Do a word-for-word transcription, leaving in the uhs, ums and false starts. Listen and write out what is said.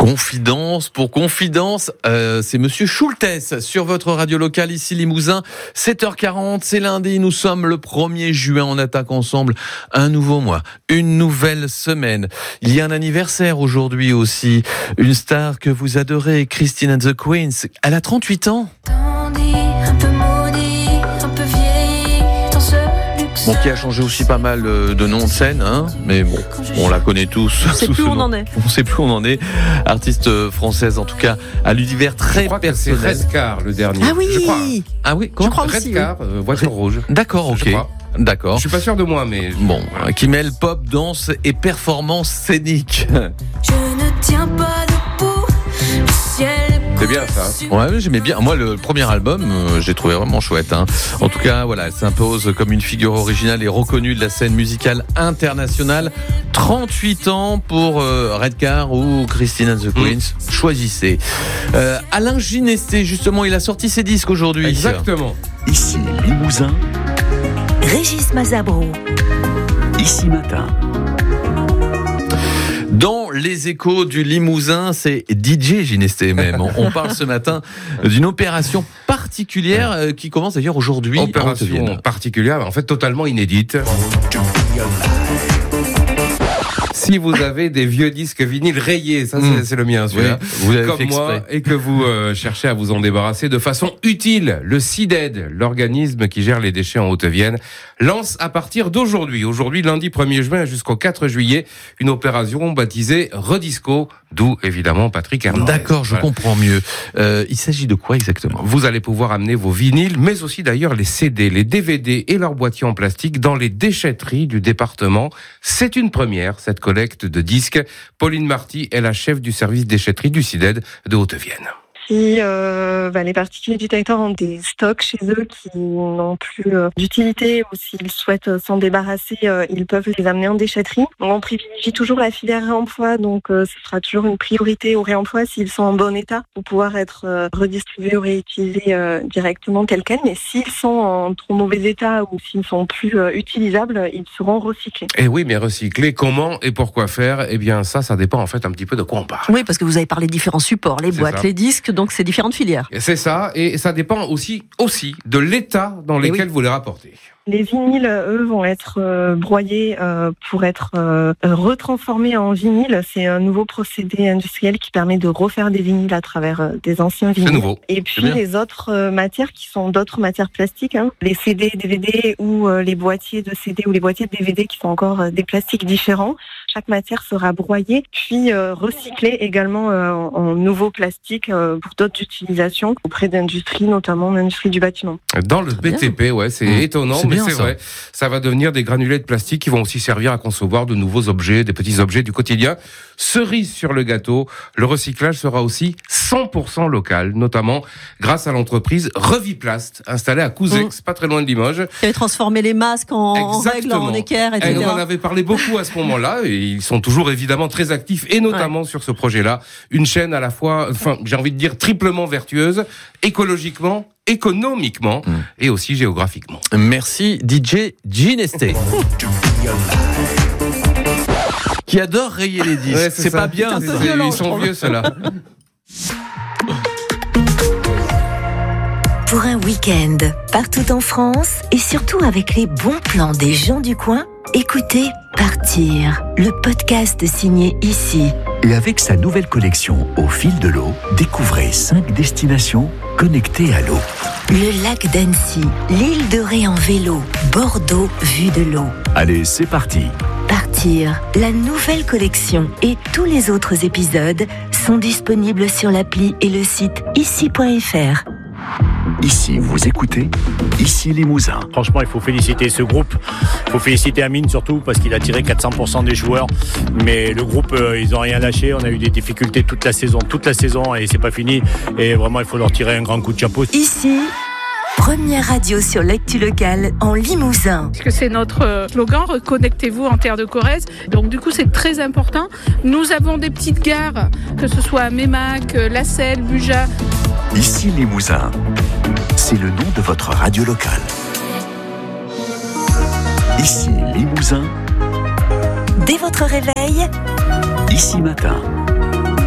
Confidence pour confidence, euh, c'est Monsieur Schultes sur votre radio locale ici Limousin, sept heures quarante, c'est lundi, nous sommes le premier juin, on attaque ensemble un nouveau mois, une nouvelle semaine. Il y a un anniversaire aujourd'hui aussi, une star que vous adorez, Christine and the Queens, elle a trente-huit ans. Bon, qui a changé aussi pas mal de nom de scène, hein, mais bon, on la connaît tous. On sait plus où on en est. On sait plus où on en est. Artiste française, en tout cas, à l'univers très personnel. C'est Redcar, le dernier. Ah oui. Je crois. Ah oui, quoi? Je crois aussi. Redcar, Oui. euh, voiture rouge. D'accord, ok. D'accord. Je suis pas sûr de moi, mais bon, qui mêle pop, danse et performance scénique. Je ne tiens pas debout, le ciel. C'est bien ça. Ouais, j'aimais bien. Moi, le premier album, euh, j'ai trouvé vraiment chouette. Hein. En tout cas, voilà, elle s'impose comme une figure originale et reconnue de la scène musicale internationale. trente-huit ans pour euh, Redcar ou Christine and the Queens. Mmh. Choisissez. Euh, Alain Ginesté, justement, il a sorti ses disques aujourd'hui. Exactement. Ici Limousin. Régis Mazabro. Ici Matin. Dans les échos du Limousin, c'est D J Ginesté même. On parle ce matin d'une opération particulière qui commence d'ailleurs aujourd'hui. Opération particulière, en fait totalement inédite. Si vous avez des vieux disques vinyles rayés, ça c'est, mmh. c'est le mien celui-là, oui, vous avez comme fait moi, exprès. et que vous euh, cherchez à vous en débarrasser de façon utile, le CIDED, l'organisme qui gère les déchets en Haute-Vienne, lance à partir d'aujourd'hui, aujourd'hui lundi premier juin jusqu'au quatre juillet, une opération baptisée Redisco, d'où évidemment Patrick Hernandez. D'accord, je voilà. comprends mieux. Euh, il s'agit de quoi exactement ? Vous allez pouvoir amener vos vinyles, mais aussi d'ailleurs les C D, les D V D et leurs boîtiers en plastique dans les déchetteries du département. C'est une première, cette collecte de disques. Pauline Marty est la chef du service déchetterie du CIDED de Haute-Vienne. Si euh, bah, les particuliers du territoire ont des stocks chez eux qui n'ont plus euh, d'utilité ou s'ils souhaitent euh, s'en débarrasser, euh, ils peuvent les amener en déchetterie. On privilégie toujours la filière réemploi, donc euh, ce sera toujours une priorité au réemploi s'ils sont en bon état pour pouvoir être euh, redistribués ou réutilisés euh, directement tels quels. Mais s'ils sont en trop mauvais état ou s'ils ne sont plus euh, utilisables, ils seront recyclés. Et oui, mais recycler, comment et pourquoi faire ? Eh bien ça, ça dépend en fait un petit peu de quoi on parle. Oui, parce que vous avez parlé de différents supports, les C'est boîtes, ça. les disques, donc c'est différentes filières. C'est ça, et ça dépend aussi, aussi de l'état dans lequel oui. vous les rapportez. Les vinyles, eux, vont être euh, broyés euh, pour être euh, retransformés en vinyle. C'est un nouveau procédé industriel qui permet de refaire des vinyles à travers euh, des anciens vinyles. C'est nouveau. Et puis les autres euh, matières qui sont d'autres matières plastiques, hein, les C D, D V D ou euh, les boîtiers de C D ou les boîtiers de D V D qui sont encore euh, des plastiques différents. Chaque matière sera broyée puis euh, recyclée également euh, en, en nouveaux plastiques euh, pour d'autres utilisations auprès d'industries, notamment l'industrie du bâtiment. Dans le B T P, ouais, c'est mmh. étonnant, c'est mais c'est ça. vrai. Ça va devenir des granulés de plastique qui vont aussi servir à concevoir de nouveaux objets, des petits objets du quotidien. Cerise sur le gâteau, le recyclage sera aussi cent pour cent local, notamment grâce à l'entreprise Reviplast, installée à Couzex, mmh. pas très loin de Limoges. Qui avait transformé les masques en, en règles, en équerre, et cetera. Et on en avait parlé beaucoup à ce moment-là, et ils sont toujours évidemment très actifs, et notamment ouais. sur ce projet-là. Une chaîne à la fois, enfin, j'ai envie de dire triplement vertueuse, écologiquement, économiquement mmh. et aussi géographiquement. Merci D J Ginesté. Qui adore rayer les disques. Ouais, c'est c'est ça. pas bien. C'est c'est, ils sont vieux, ceux-là. Pour un week-end, partout en France et surtout avec les bons plans des gens du coin, écoutez Partir, le podcast signé Ici. Et avec sa nouvelle collection Au fil de l'eau, découvrez cinq destinations connectées à l'eau. Le lac d'Annecy, l'île de Ré en vélo, Bordeaux vue de l'eau. Allez, c'est parti. Partir, la nouvelle collection et tous les autres épisodes sont disponibles sur l'appli et le site ici point f r. Ici, vous écoutez Ici Limousin. Franchement, il faut féliciter ce groupe. Il faut féliciter Amine surtout parce qu'il a tiré quatre cents pour cent des joueurs. Mais le groupe, euh, ils n'ont rien lâché. On a eu des difficultés toute la saison, toute la saison et c'est pas fini. Et vraiment, il faut leur tirer un grand coup de chapeau. Ici, première radio sur l'actu locale en Limousin. Parce que c'est notre slogan, reconnectez-vous en terre de Corrèze. Donc du coup, c'est très important. Nous avons des petites gares, que ce soit à Mémac, Lassel, Buja. Ici Limousin, c'est le nom de votre radio locale. Ici Limousin. Dès votre réveil, Ici Matin.